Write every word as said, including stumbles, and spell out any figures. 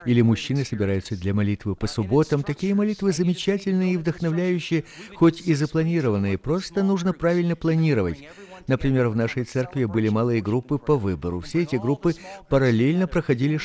Или мужчины собираются для молитвы по субботам. Такие молитвы замечательные и вдохновляющие, хоть и запланированные. Просто нужно правильно планировать. Например, в нашей церкви были малые группы по выбору. Все эти группы параллельно проходили